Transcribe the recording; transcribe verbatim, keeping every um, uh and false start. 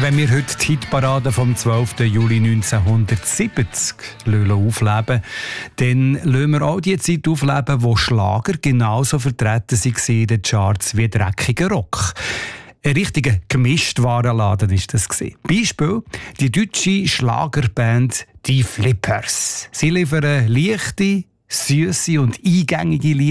wenn wir heute die Hitparade vom zwölften Juli neunzehnhundertsiebzig aufleben, dann lassen wir auch die Zeit aufleben, wo Schlager genauso vertreten waren in den Charts wie dreckiger Rock. Ein richtiger Gemischtwarenladen war das. Beispiel die deutsche Schlagerband «Die Flippers». Sie liefern leichte, süsse und eingängige Lieder